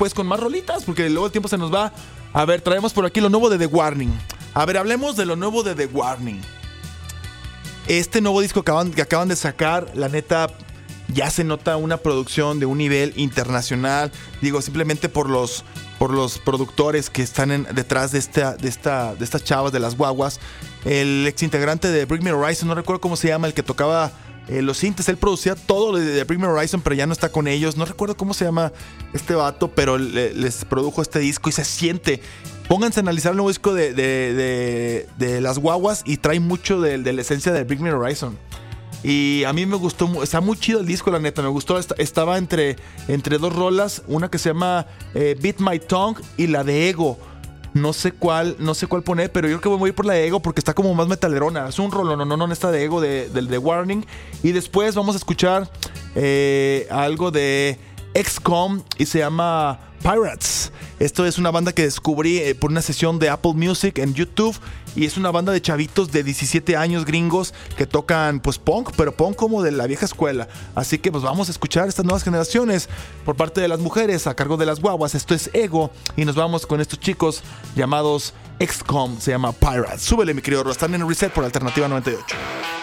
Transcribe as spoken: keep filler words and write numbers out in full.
después con más rolitas, porque luego el tiempo se nos va. A ver, traemos por aquí lo nuevo de The Warning. A ver, hablemos de lo nuevo de The Warning. Este nuevo disco que acaban, que acaban de sacar, la neta, ya se nota una producción de un nivel internacional. Digo, simplemente por los, por los productores que están en, detrás de, esta, de, esta, de estas chavas, de las guaguas. El ex integrante de Bring Me Horizon, no recuerdo cómo se llama, el que tocaba eh, los sintes. Él producía todo lo de, de Bring Me Horizon, pero ya no está con ellos. No recuerdo cómo se llama este vato, pero le, les produjo este disco y se siente. Pónganse a analizar el nuevo disco de, de, de, de las guaguas y trae mucho de, de la esencia de Bring Me Horizon. Y a mí me gustó, está muy chido el disco, la neta, me gustó. Estaba entre, entre dos rolas, una que se llama eh, Beat My Tongue y la de Ego. No sé cuál, no sé cuál poner, pero yo creo que voy a ir por la de Ego porque está como más metalerona. Es un rollo, no, no, no, esta de Ego de, del de Warning. Y después vamos a escuchar eh, algo de X COM y se llama Pirates. Esto es una banda que descubrí eh, por una sesión de Apple Music en YouTube. Y es una banda de chavitos de diecisiete años gringos que tocan pues punk, pero punk como de la vieja escuela. Así que pues vamos a escuchar estas nuevas generaciones por parte de las mujeres a cargo de las guaguas. Esto es Ego y nos vamos con estos chicos llamados X COM, se llama Pirates. Súbele, mi querido Ro, están en Reset por Alternativa noventa y ocho.